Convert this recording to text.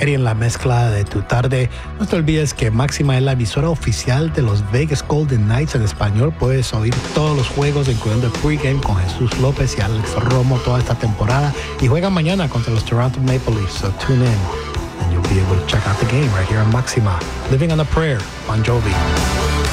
Eddie en la mezcla de tu tarde. No te olvides que Máxima es la emisora oficial de los Vegas Golden Knights en español. Puedes oír todos los juegos, incluyendo el pregame con Jesús López y Alex Romo toda esta temporada. Y juegan mañana contra los Toronto Maple Leafs. So tune in and you'll be able to check out the game right here on Máxima. Living on a Prayer, Bon Jovi.